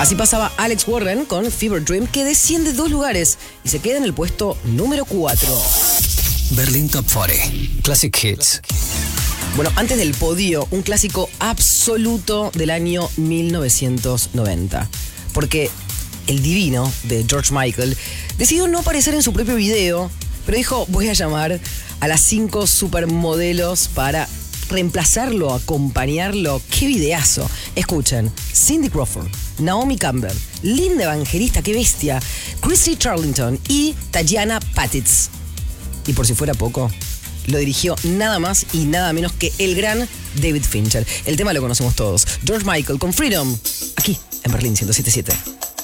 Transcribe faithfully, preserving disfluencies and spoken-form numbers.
Así pasaba Alex Warren con Fever Dream, que desciende dos lugares y se queda en el puesto número cuatro. Berlín Top cuarenta. Classic Hits. Bueno, antes del podio, un clásico absoluto del año mil novecientos noventa. Porque el divino de George Michael decidió no aparecer en su propio video, pero dijo, voy a llamar a las cinco supermodelos para reemplazarlo, acompañarlo. ¡Qué videazo! Escuchen, Cindy Crawford, Naomi Campbell, Linda Evangelista, qué bestia, Chrissy Charlton y Tatiana Patitz. Y por si fuera poco, lo dirigió nada más y nada menos que el gran David Fincher. El tema lo conocemos todos. George Michael con Freedom, aquí en Berlín ciento siete punto siete.